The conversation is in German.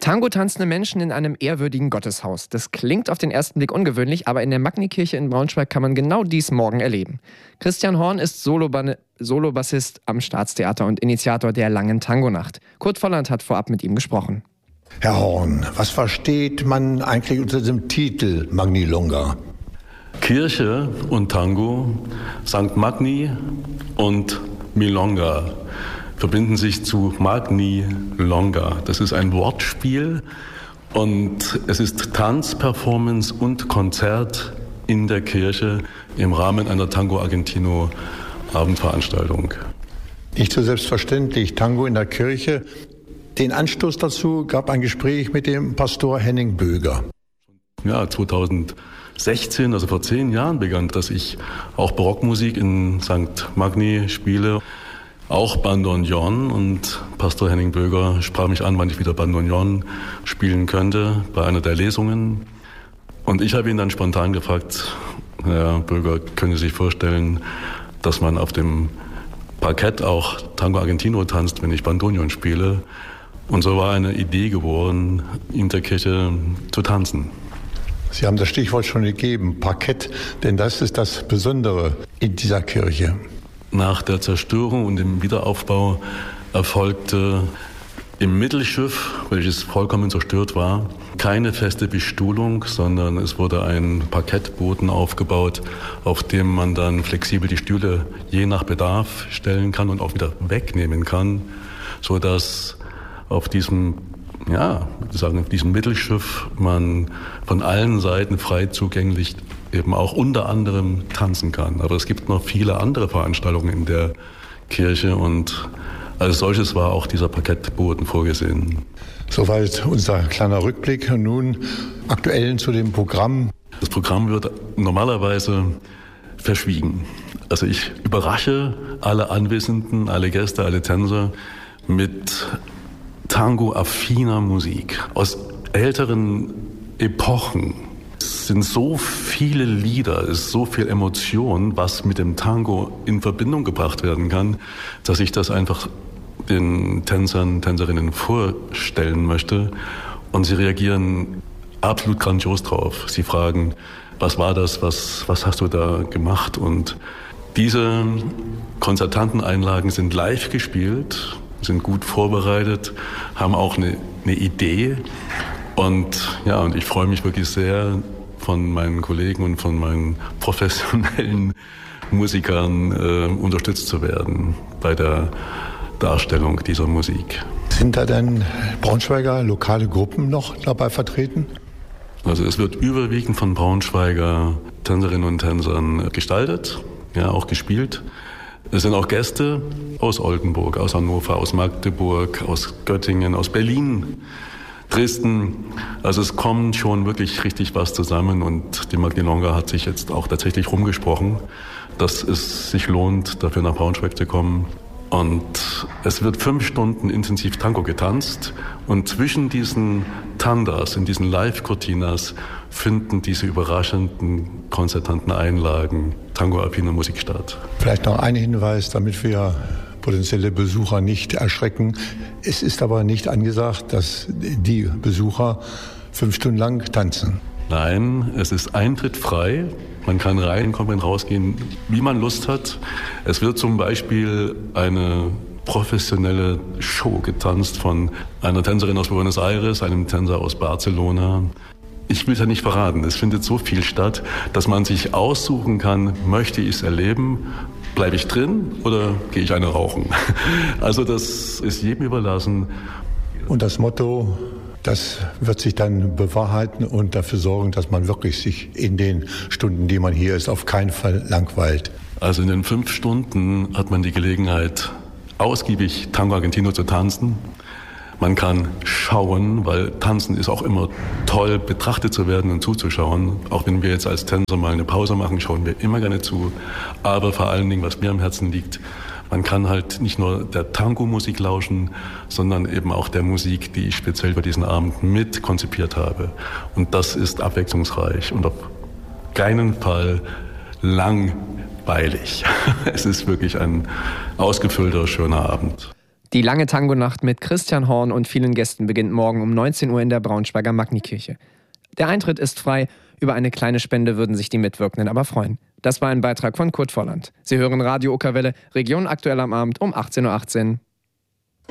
Tango tanzende Menschen in einem ehrwürdigen Gotteshaus. Das klingt auf den ersten Blick ungewöhnlich, aber in der Magni-Kirche in Braunschweig kann man genau dies morgen erleben. Christian Horn ist Solobassist am Staatstheater und Initiator der Langen Tangonacht. Kurt Volland hat vorab mit ihm gesprochen. Herr Horn, was versteht man eigentlich unter dem Titel Magni Longa? Kirche und Tango, St. Magni und Milonga verbinden sich zu Magni Longa. Das ist ein Wortspiel und es ist Tanz, Performance und Konzert in der Kirche im Rahmen einer Tango Argentino Abendveranstaltung. Nicht so selbstverständlich, Tango in der Kirche. Den Anstoß dazu gab ein Gespräch mit dem Pastor Henning Böger. Ja, 2016, also vor 10 Jahren begann, dass ich auch Barockmusik in St. Magni spiele. Auch Bandoneon, und Pastor Henning Böger sprach mich an, wann ich wieder Bandoneon spielen könnte bei einer der Lesungen. Und ich habe ihn dann spontan gefragt, Herr Böger, können Sie sich vorstellen, dass man auf dem Parkett auch Tango Argentino tanzt, wenn ich Bandoneon spiele? Und so war eine Idee geboren, in der Kirche zu tanzen. Sie haben das Stichwort schon gegeben, Parkett, denn das ist das Besondere in dieser Kirche. Nach der Zerstörung und dem Wiederaufbau erfolgte im Mittelschiff, welches vollkommen zerstört war, keine feste Bestuhlung, sondern es wurde ein Parkettboden aufgebaut, auf dem man dann flexibel die Stühle je nach Bedarf stellen kann und auch wieder wegnehmen kann, sodass auf diesem Mittelschiff man von allen Seiten frei zugänglich eben auch unter anderem tanzen kann. Aber es gibt noch viele andere Veranstaltungen in der Kirche und als solches war auch dieser Parkettboden vorgesehen. Soweit unser kleiner Rückblick. Nun aktuell zu dem Programm. Das Programm wird normalerweise verschwiegen. Also ich überrasche alle Anwesenden, alle Gäste, alle Tänzer mit Tango-affiner Musik aus älteren Epochen. Es sind so viele Lieder, es ist so viel Emotion, was mit dem Tango in Verbindung gebracht werden kann, dass ich das einfach den Tänzern, Tänzerinnen vorstellen möchte. Und sie reagieren absolut grandios drauf. Sie fragen, was war das, was hast du da gemacht? Und diese Konzertanteneinlagen sind live gespielt, sind gut vorbereitet, haben auch eine Idee. Und ich freue mich wirklich sehr, von meinen Kollegen und von meinen professionellen Musikern unterstützt zu werden bei der Darstellung dieser Musik. Sind da denn Braunschweiger lokale Gruppen noch dabei vertreten? Also es wird überwiegend von Braunschweiger Tänzerinnen und Tänzern gestaltet, auch gespielt. Es sind auch Gäste aus Oldenburg, aus Hannover, aus Magdeburg, aus Göttingen, aus Berlin, Dresden. Also es kommt schon wirklich richtig was zusammen und die Magni Longa hat sich jetzt auch tatsächlich rumgesprochen, dass es sich lohnt, dafür nach Braunschweig zu kommen. Und es wird 5 Stunden intensiv Tango getanzt und zwischen diesen Tandas, in diesen Live-Cortinas, finden diese überraschenden, konzertanten Einlagen Tango-affiner Musik statt. Vielleicht noch ein Hinweis, damit wir potenzielle Besucher nicht erschrecken. Es ist aber nicht angesagt, dass die Besucher 5 Stunden lang tanzen. Nein, es ist eintrittfrei. Man kann reinkommen, rausgehen, wie man Lust hat. Es wird zum Beispiel eine professionelle Show getanzt von einer Tänzerin aus Buenos Aires, einem Tänzer aus Barcelona. Ich will es ja nicht verraten, es findet so viel statt, dass man sich aussuchen kann, möchte ich es erleben, bleibe ich drin oder gehe ich eine rauchen? Also das ist jedem überlassen. Und das Motto, das wird sich dann bewahrheiten und dafür sorgen, dass man wirklich sich in den Stunden, die man hier ist, auf keinen Fall langweilt. Also in den 5 Stunden hat man die Gelegenheit, ausgiebig Tango Argentino zu tanzen. Man kann schauen, weil Tanzen ist auch immer toll, betrachtet zu werden und zuzuschauen. Auch wenn wir jetzt als Tänzer mal eine Pause machen, schauen wir immer gerne zu. Aber vor allen Dingen, was mir am Herzen liegt, man kann halt nicht nur der Tango-Musik lauschen, sondern eben auch der Musik, die ich speziell für diesen Abend mit konzipiert habe. Und das ist abwechslungsreich und auf keinen Fall langweilig. Es ist wirklich ein ausgefüllter, schöner Abend. Die lange Tangonacht mit Christian Horn und vielen Gästen beginnt morgen um 19 Uhr in der Braunschweiger Magnikirche. Der Eintritt ist frei. Über eine kleine Spende würden sich die Mitwirkenden aber freuen. Das war ein Beitrag von Kurt Volland. Sie hören Radio Okerwelle, Region aktuell am Abend um 18:18 Uhr.